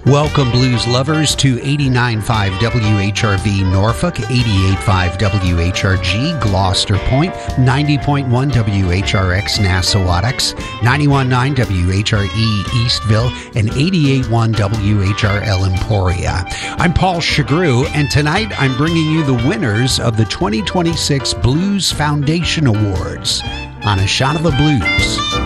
Welcome, blues lovers, to 89.5 WHRV Norfolk, 88.5 WHRG Gloucester Point, 90.1 WHRX Nassawattix, 91.9 WHRE Eastville, and 88.1 WHRL Emporia. I'm Paul Chagru, and tonight I'm bringing you the winners of the 2026 Blues Foundation Awards on A Shot of the Blues.